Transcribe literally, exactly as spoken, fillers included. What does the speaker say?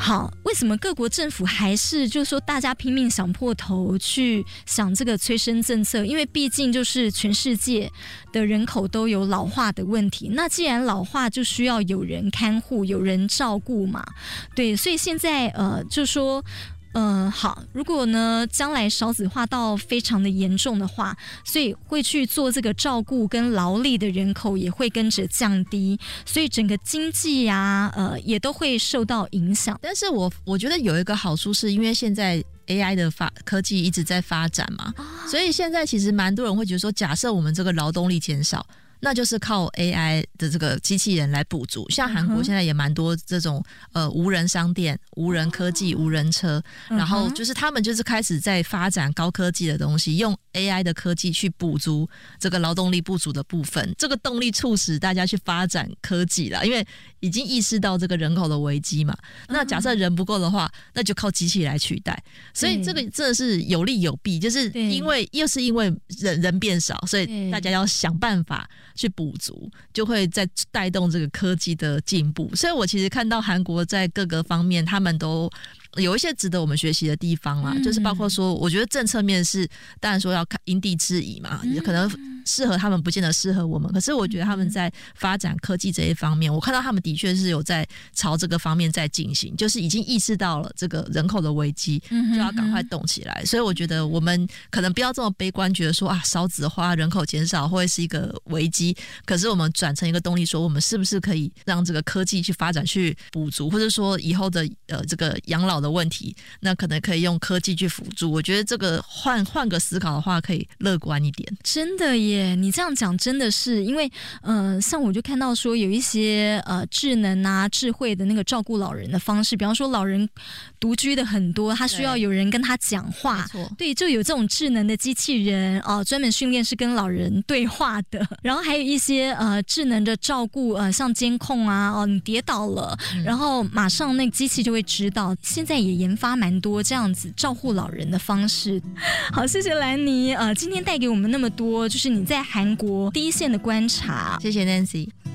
好，为什么各国政府还是就是说大家拼命想破头去想这个催生政策？因为毕竟就是全世界的人口都有老化的问题，那既然老化就需要有人看护，有人照顾嘛，对，所以现在呃就说呃，好，如果呢将来少子化到非常的严重的话，所以会去做这个照顾跟劳力的人口也会跟着降低，所以整个经济啊呃也都会受到影响。 但是我我觉得有一个好处是因为现在A I 的发科技一直在发展嘛、哦、所以现在其实蛮多人会觉得说，假设我们这个劳动力减少，那就是靠 A I 的这个机器人来补足。像韩国现在也蛮多这种呃无人商店、无人科技、无人车，然后就是他们就是开始在发展高科技的东西，用 A I 的科技去补足这个劳动力不足的部分。这个动力促使大家去发展科技啦，因为已经意识到这个人口的危机嘛。那假设人不够的话，那就靠机器来取代。所以这个真的是有利有弊，就是因为又是因为人人变少，所以大家要想办法去补足，就会再带动这个科技的进步。所以我其实看到韩国在各个方面他们都有一些值得我们学习的地方啦、嗯、就是包括说我觉得政策面是当然说要看因地制宜嘛、嗯、可能适合他们不见得适合我们，可是我觉得他们在发展科技这一方面，我看到他们的确是有在朝这个方面在进行，就是已经意识到了这个人口的危机，就要赶快动起来。所以我觉得我们可能不要这么悲观，觉得说啊少子化人口减少会是一个危机，可是我们转成一个动力，说我们是不是可以让这个科技去发展去补足，或者说以后的呃这个养老的问题，那可能可以用科技去辅助。我觉得这个换换个思考的话可以乐观一点。 真的耶，你这样讲真的是因为呃，像我就看到说有一些呃智能啊智慧的那个照顾老人的方式，比方说老人独居的很多，他需要有人跟他讲话，对，就有这种智能的机器人哦、呃，专门训练是跟老人对话的。然后还有一些呃智能的照顾呃，像监控啊哦，你跌倒了、嗯，然后马上那个机器就会知道。现在也研发蛮多这样子照顾老人的方式。好，谢谢兰妮，呃，今天带给我们那么多，就是你在韩国第一线的观察。 谢谢 Nancy。